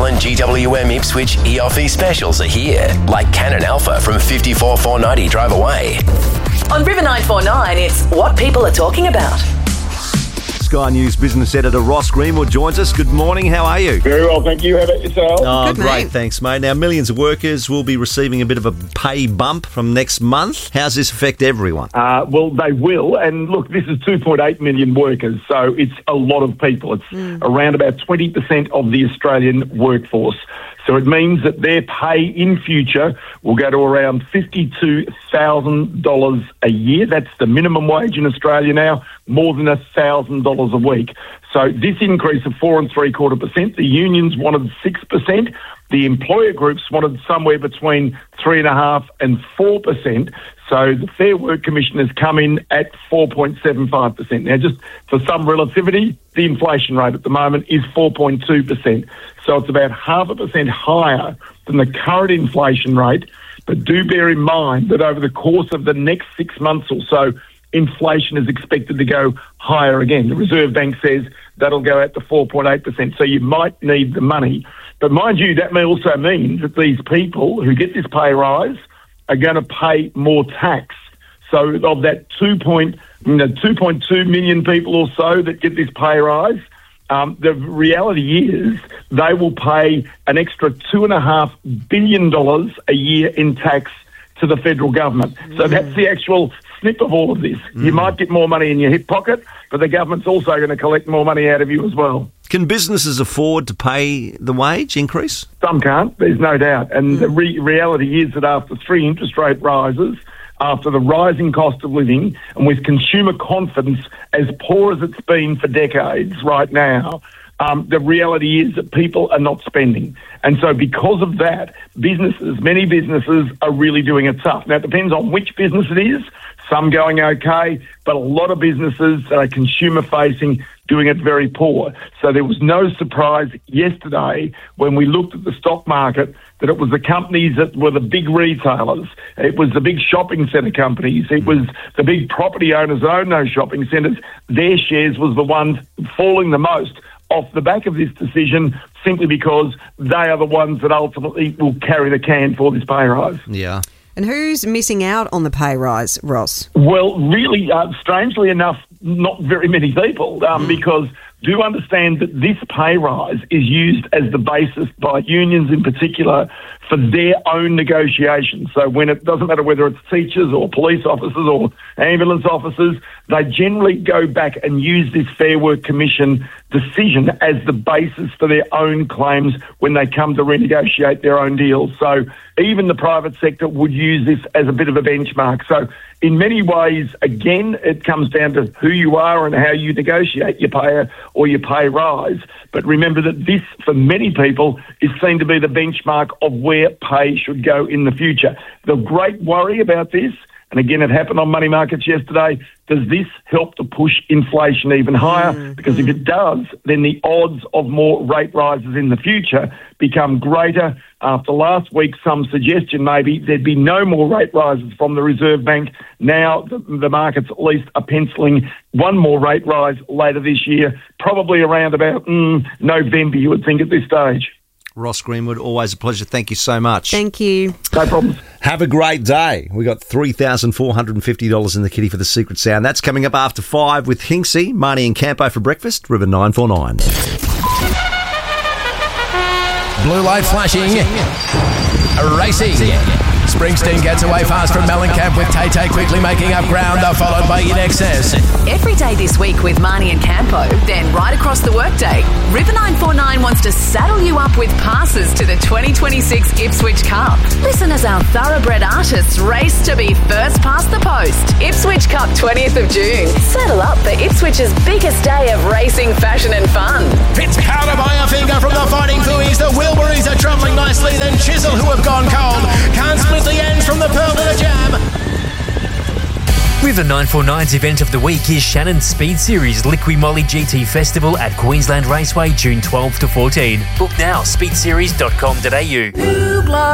and GWM Ipswich e-office specials are here, like Canon Alpha from 54,490 drive away. On River 949, it's what people are talking about. Sky News business editor Ross Greenwood joins us. Good morning. How are you? Very well, thank you. How about yourself? Oh, Good, great. mate. Thanks, mate. Now, millions of workers will be receiving a bit of a pay bump from next month. How's this affect everyone? Well, they will. And look, this is 2.8 million workers, so it's a lot of people. It's around about 20% of the Australian workforce. So it means that their pay in future will go to around $52,000 a year. That's the minimum wage in Australia now, more than $1,000 a week. So this increase of 4.75%, the unions wanted 6%. The employer groups wanted somewhere between 3.5% and 4%. So the Fair Work Commission has come in at 4.75%. Now, just for some relativity, the inflation rate at the moment is 4.2%. So it's about 0.5% higher than the current inflation rate. But do bear in mind that over the course of the next 6 months or so, inflation is expected to go higher again. The Reserve Bank says that'll go out to 4.8%. So you might need the money. But mind you, that may also mean that these people who get this pay rise are going to pay more tax. So of that 2.2 million people or so that get this pay rise, the reality is they will pay an extra $2.5 billion a year in tax to the federal government. So that's the actual snip of all of this. You might get more money in your hip pocket, but the government's also going to collect more money out of you as well. Can businesses afford to pay the wage increase? Some can't, there's no doubt. And the reality is that after 3 interest rate rises, after the rising cost of living, and with consumer confidence as poor as it's been for decades right now, the reality is that people are not spending. And so because of that, many businesses are really doing it tough. Now, it depends on which business it is. Some going okay, but a lot of businesses that are consumer-facing doing it very poor. So there was no surprise yesterday when we looked at the stock market that it was the companies that were the big retailers. It was the big shopping centre companies. It was the big property owners that own those shopping centres. Their shares was the ones falling the most off the back of this decision, simply because they are the ones that ultimately will carry the can for this pay rise. Yeah. And who's missing out on the pay rise, Ross? Well, really, strangely enough, not very many people, because do understand that this pay rise is used as the basis by unions in particular for their own negotiations. So when it doesn't matter whether it's teachers or police officers or ambulance officers, they generally go back and use this Fair Work Commission decision as the basis for their own claims when they come to renegotiate their own deals. So even the private sector would use this as a bit of a benchmark. So in many ways, again, it comes down to who you are and how you negotiate your pay or your pay rise. But remember that this, for many people, is seen to be the benchmark of where pay should go in the future. The great worry about this, and again, it happened on money markets yesterday, does this help to push inflation even higher? Because if it does, then the odds of more rate rises in the future become greater. After last week, some suggestion maybe there'd be no more rate rises from the Reserve Bank. Now the markets at least are penciling one more rate rise later this year, probably around about November, you would think, at this stage. Ross Greenwood, always a pleasure. Thank you so much. Thank you. No problems. Have a great day. We got $3,450 in the kitty for the Secret Sound. That's coming up after 5 with Hinksy, Marnie and Campo for breakfast. River 949. Blue light flashing. Racing. Springsteen gets away fast from Mellencamp with Tay quickly making up ground, followed by In Excess. Every day this week with Marnie and Campo, then right across the workday, River 949 wants to saddle you up with passes to the 2026 Ipswich Cup. Listen as our thoroughbred artists race to be first past the post. Ipswich Cup 20th of June. Saddle up for Ipswich's biggest day of racing, fashion and fun. It's counter by a finger from the Fighting Fooies. The Wilburys are trundling nicely, then Chisel, who have gone cold, can't split the ends from the Pearl to the Jam. River 949's event of the week is Shannon's Speed Series Liqui Moly GT Festival at Queensland Raceway, June 12 to 14. Book now, speedseries.com.au.